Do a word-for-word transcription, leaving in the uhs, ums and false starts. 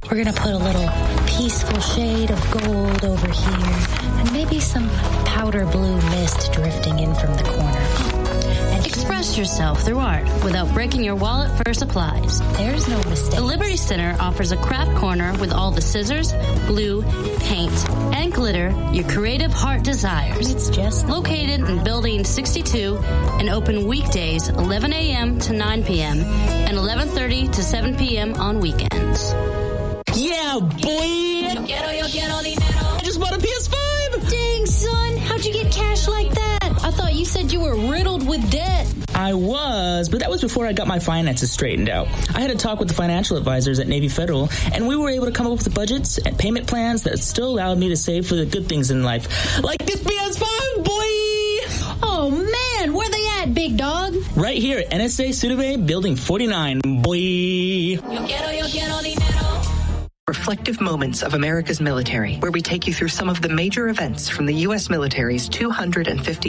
We're going to put a little peaceful shade of gold over here, and maybe some powder blue mist drifting in from the corner. And express yourself through art without breaking your wallet for supplies. There's no mistake. The Liberty Center offers a craft corner with all the scissors, glue, paint, and glitter your creative heart desires. It's just located in Building sixty-two and open weekdays eleven a.m. to nine p.m. and eleven thirty to seven p.m. on weekends. Yeah, boy! I just bought a P S five! Dang, son, how'd you get cash like that? I thought you said you were riddled with debt. I was, but that was before I got my finances straightened out. I had a talk with the financial advisors at Navy Federal, and we were able to come up with budgets and payment plans that still allowed me to save for the good things in life. Like this P S five, boy! Oh, man, where they at, big dog? Right here at N S A Sudeve, Building forty-nine, boy! Yo quiero, yo quiero dinero. Reflective Moments of America's Military, where we take you through some of the major events from the U S military's two hundred fifty